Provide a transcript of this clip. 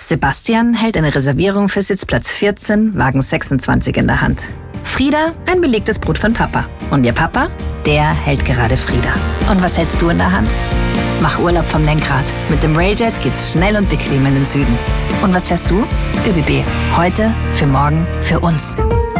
Sebastian hält eine Reservierung für Sitzplatz 14, Wagen 26 in der Hand. Frieda ein belegtes Brot von Papa. Und ihr Papa, der hält gerade Frieda. Und was hältst du in der Hand? Mach Urlaub vom Lenkrad. Mit dem Railjet geht's schnell und bequem in den Süden. Und was fährst du? ÖBB. Heute, für morgen, für uns.